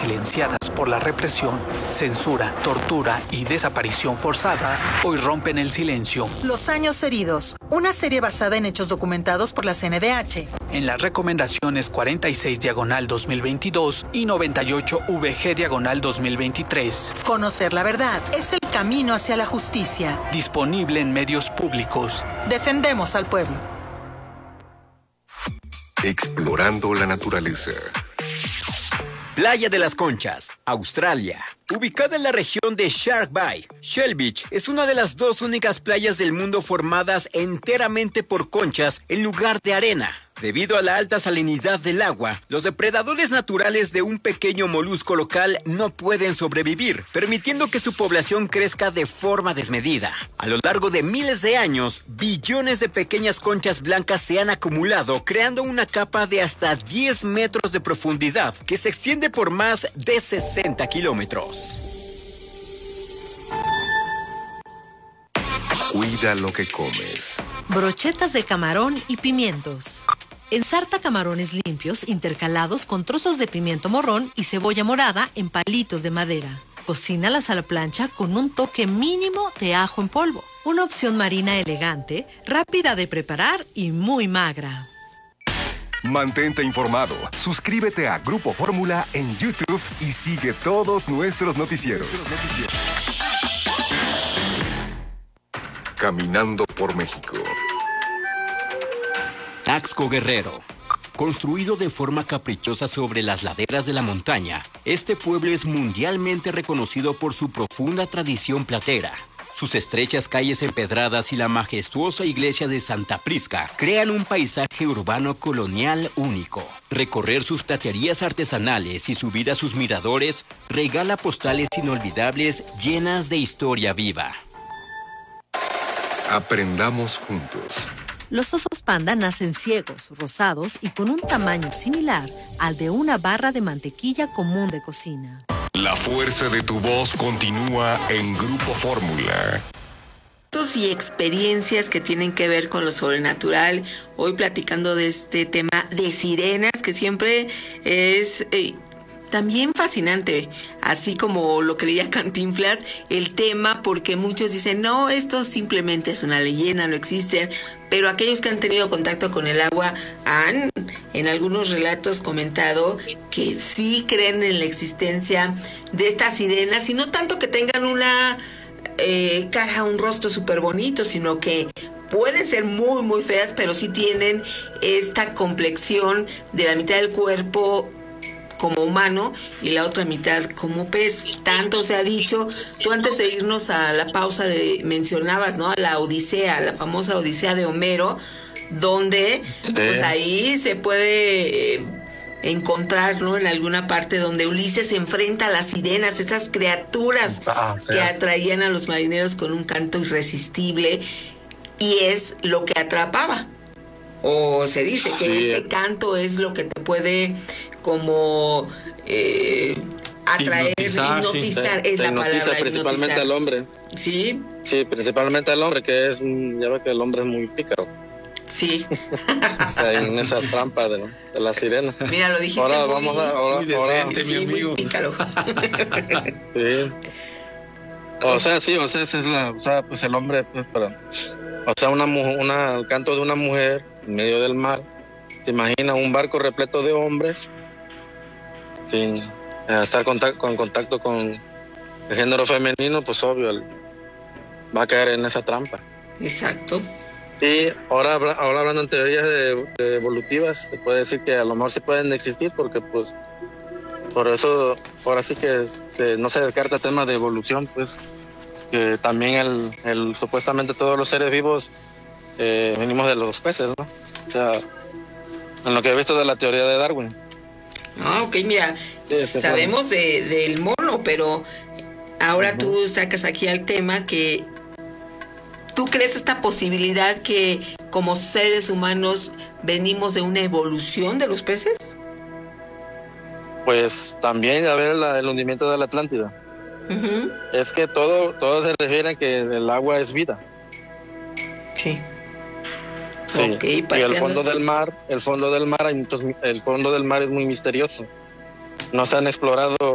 silenciadas por la represión, censura, tortura y desaparición forzada, hoy rompen el silencio. Los años heridos, una serie basada en hechos documentados por la CNDH. En las recomendaciones 46/2022 y 98/VG/2023. Conocer la verdad es el camino hacia la justicia. Disponible en medios públicos. Defendemos al pueblo. Explorando la naturaleza. Playa de las Conchas, Australia. Ubicada en la región de Shark Bay, Shell Beach es una de las 2 únicas playas del mundo formadas enteramente por conchas en lugar de arena. Debido a la alta salinidad del agua, los depredadores naturales de un pequeño molusco local no pueden sobrevivir, permitiendo que su población crezca de forma desmedida. A lo largo de miles de años, billones de pequeñas conchas blancas se han acumulado, creando una capa de hasta 10 metros de profundidad que se extiende por más de 60 kilómetros. Cuida lo que comes. Brochetas de camarón y pimientos. Ensarta camarones limpios intercalados con trozos de pimiento morrón y cebolla morada en palitos de madera. Cocínalas a la plancha con un toque mínimo de ajo en polvo. Una opción marina elegante, rápida de preparar y muy magra. Mantente informado. Suscríbete a Grupo Fórmula en YouTube y sigue todos nuestros noticieros. Caminando por México. Taxco Guerrero. Construido de forma caprichosa sobre las laderas de la montaña, este pueblo es mundialmente reconocido por su profunda tradición platera. Sus estrechas calles empedradas y la majestuosa iglesia de Santa Prisca crean un paisaje urbano colonial único. Recorrer sus platerías artesanales y subir a sus miradores regala postales inolvidables llenas de historia viva. Aprendamos juntos. Los osos panda nacen ciegos, rosados y con un tamaño similar al de una barra de mantequilla común de cocina. La fuerza de tu voz continúa en Grupo Fórmula. Y experiencias que tienen que ver con lo sobrenatural. Hoy platicando de este tema de sirenas, que siempre es también fascinante, así como lo que leía Cantinflas, el tema, porque muchos dicen, no, esto simplemente es una leyenda, no existen, pero aquellos que han tenido contacto con el agua han, en algunos relatos, comentado que sí creen en la existencia de estas sirenas, y no tanto que tengan una cara, un rostro súper bonito, sino que pueden ser muy, muy feas, pero sí tienen esta complexión de la mitad del cuerpo como humano y la otra mitad como pez. Tanto se ha dicho. Tú antes de irnos a la pausa mencionabas, ¿no?, a la Odisea, la famosa Odisea de Homero, donde pues ahí se puede encontrar, ¿no?, en alguna parte donde Ulises se enfrenta a las sirenas, esas criaturas que atraían a los marineros con un canto irresistible, y es lo que atrapaba. O se dice que este canto es lo que te puede como atraer, hipnotizar, es la palabra, principalmente al hombre. Sí, principalmente al hombre, que es, ya ve que el hombre es muy pícaro. Sí. En esa trampa de la sirena. Mira, lo dijiste ahora muy decente, sí, mi amigo. Muy pícaro. Sí. Esa es pues el hombre, pues el canto de una mujer en medio del mar. ¿Se imagina un barco repleto de hombres sin estar en contacto con el género femenino? Pues obvio, va a caer en esa trampa. Exacto. Y ahora hablando en teorías de evolutivas, se puede decir que a lo mejor sí pueden existir, porque pues por eso ahora sí que no se descarta el tema de evolución, pues que también supuestamente todos los seres vivos venimos de los peces, ¿no? O sea, en lo que he visto de la teoría de Darwin. Ok, mira, sabemos del mono, pero ahora tú sacas aquí al tema que ¿tú crees esta posibilidad que como seres humanos venimos de una evolución de los peces? Pues también, a ver, el hundimiento de la Atlántida. Es que todo se refiere a que el agua es vida. Sí. Sí. Okay, y el fondo del mar es muy misterioso. No se han explorado